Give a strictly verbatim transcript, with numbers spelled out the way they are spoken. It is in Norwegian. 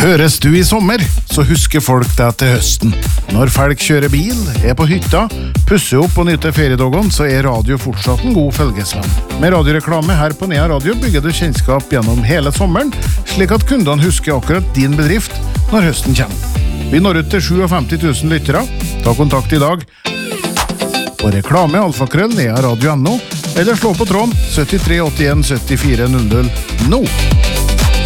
Høres du i sommer, så husker folk deg til høsten. Når folk kjører bil, er på hytta, pusser opp og nyter feriedagene, så er radio fortsatt en god følgesvenn. Med radioreklame her på Nea Radio bygger du kjennskap gjennom hele sommeren, slik at kundene husker akkurat din bedrift når høsten kommer. Vi når ut til femtisju tusen lyttere. Ta kontakt i dag på reklame alfakrøll nea radio punktum no eller slå på tråden syttitre åttien syttifire null null nå.